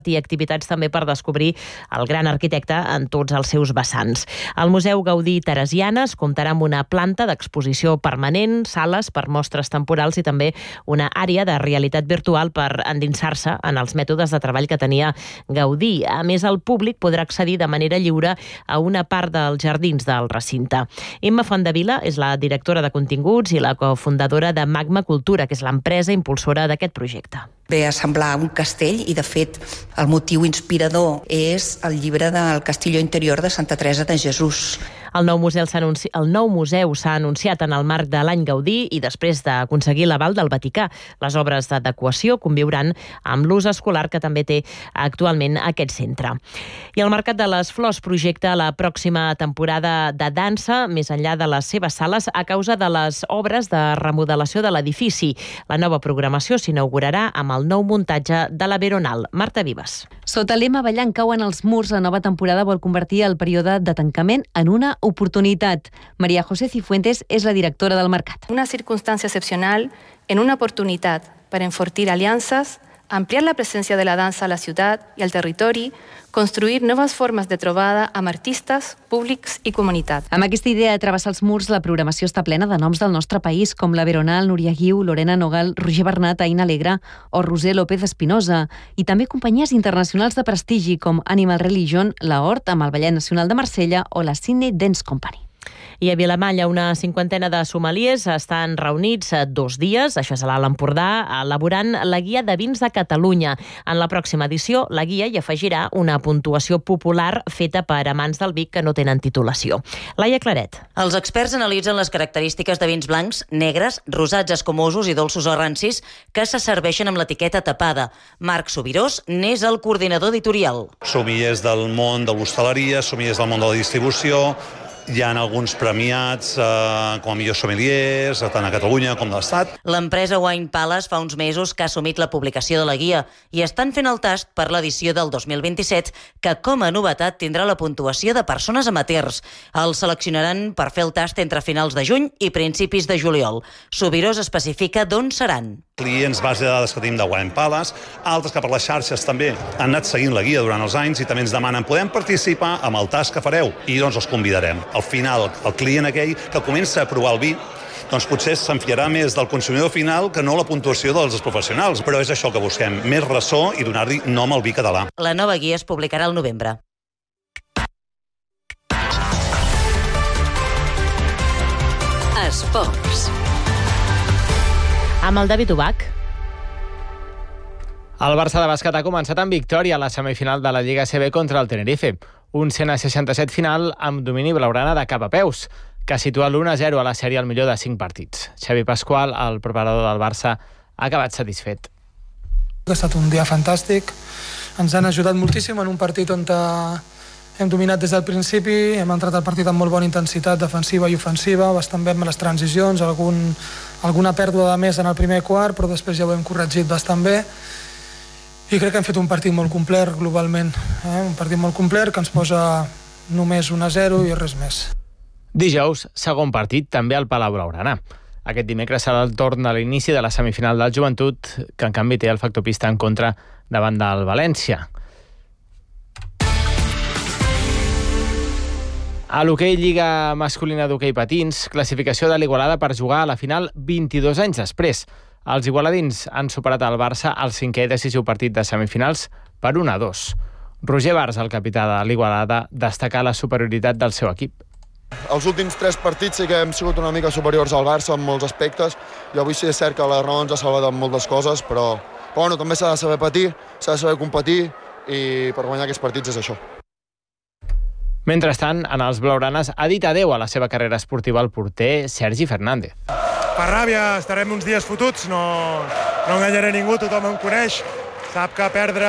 i activitats també per descobrir el gran arquitecte en tots els seus vessants. El Museu Gaudí Teresianes comptarà amb una planta d'exposició permanent, sales per mostres temporals i també una àrea de realitat virtual per endinsar-se en els mètodes de treball que tenia Gaudí. A més, el públic podrà accedir de manera lliure a una part dels jardins del recinte. Imma Fontdevila és la directora de continguts i la cofundadora de Magma Cultura, que és l'empresa impulsora d'aquest projecte. Ve a semblar un castell i, de fet, el motiu inspirador és el llibre del Castillo Interior de Santa Teresa de Jesús. El nou museu s'ha anunciat en el marc de l'any Gaudí i després d'aconseguir l'aval del Vaticà. Les obres d'adequació conviuran amb l'ús escolar que també té actualment aquest centre. I el Mercat de les Flors projecta la pròxima temporada de dansa més enllà de les seves sales a causa de les obres de remodelació de l'edifici. La nova programació s'inaugurarà amb el nou muntatge de la Veronal. Marta Vives. Sota el lema Ballant cauen els murs, la nova temporada vol convertir el període de tancament en una oportunitat. María José Cifuentes és la directora del mercat. Una circunstància excepcional en una oportunitat per enfortir aliances, ampliar la presència de la dansa a la ciutat i al territori, construir noves formes de trobada amb artistes, públics i comunitat. Amb aquesta idea de travessar els murs, la programació està plena de noms del nostre país, com la Veronal, Núria Guiu, Lorena Nogal, Roger Bernat, Aina Alegre o Roser López Espinosa, i també companyies internacionals de prestigi com Animal Religion, la Hort, amb el Ballet Nacional de Marsella o la Sydney Dance Company. I a Vilamalla, una cinquantena de somaliers estan reunits 2 dies, això serà a l'Empordà, elaborant la guia de vins de Catalunya. En la pròxima edició, la guia hi afegirà una puntuació popular feta per amants del vi que no tenen titulació. Laia Claret. Els experts analitzen les característiques de vins blancs, negres, rosats escumosos i dolços o rancis que se serveixen amb l'etiqueta tapada. Marc Subirós n'és el coordinador editorial. Sommeliers del món de l'hostaleria, sommeliers del món de la distribució. Hi ha alguns premiats com a millors sommeliers, tant a Catalunya com a l'Estat. L'empresa Wine Palace fa uns mesos que ha assumit la publicació de la guia i estan fent el tast per l'edició del 2027, que com a novetat tindrà la puntuació de persones amateurs. Els seleccionaran per fer el tast entre finals de juny i principis de juliol. Subirós especifica d'on seran. Clients, base de dades que tenim de Wine Palace, altres que per les xarxes també han anat seguint la guia durant els anys i també ens demanen podem participar amb el tast que fareu i doncs els convidarem. Al final, el client aquell que comença a provar el vi doncs potser s'enfiarà més del consumidor final que no la puntuació dels professionals. Però és això que busquem, més ressò i donar-li nom al vi català. La nova guia es publicarà al novembre. Esports. Amb el David Ubach. El Barça de bàsquet ha començat amb victòria a la semifinal de la Lliga ACB contra el Tenerife. Un 167 final amb domini blaugrana de cap a peus, que situa l'1-0 a la sèrie al millor de 5 partits. Xavi Pasqual, el preparador del Barça, ha acabat satisfet. Ha estat un dia fantàstic. Ens han ajudat moltíssim en un partit on hem dominat des del principi, hem entrat al partit amb molt bona intensitat defensiva i ofensiva, bastant bé amb les transicions, alguna pèrdua de més en el primer quart, però després ja ho hem corregit bastant bé. I crec que hem fet un partit molt complet globalment, un partit molt complet que ens posa només 1-0 i res més. Dijous, segon partit, també al Palau Blaugrana. Aquest dimecres serà el torn a l'inici de la semifinal del Joventut, que en canvi té el factor pista en contra davant del València. A l'hoquei Lliga Masculina d'Hoquei Patins, classificació de l'Igualada per jugar a la final 22 anys després. Els igualadins han superat el Barça al 5è decisiu partit de semifinals per 1-2. Roger Bars, el capità de l'Igualada, destaca la superioritat del seu equip. Els últims 3 partits sí que hem sigut una mica superiors al Barça en molts aspectes i avui sí és cert que la raó ens ha salvat en moltes coses, però bueno, també s'ha de saber patir, s'ha de saber competir i per guanyar aquests partits és això. Mentrestant, en els blaugranes ha dit adeu a la seva carrera esportiva el porter Sergi Fernández. Per ràbia, estarem uns dies fotuts, no enganyaré ningú, tothom em coneix, sap que perdre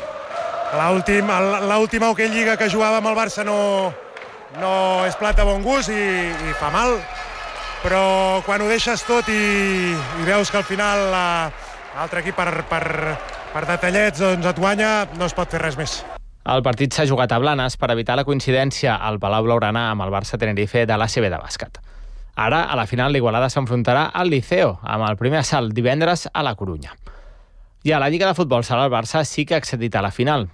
l'última hoquei Lliga que jugava amb el Barça no és plat de bon gust i fa mal, però quan ho deixes tot i veus que al final l'altre equip per detallets doncs et guanya, no es pot fer res més. El partit s'ha jugat a Blanes per evitar la coincidència al Palau Blaugrana amb el Barça Tenerife de l'ACB de bàsquet. Ara, a la final, l'Igualada s'enfrontarà al Liceo amb el primer assalt divendres a la Corunya. I a la Lliga de Futbol Sala el Barça sí que ha accedit a la final.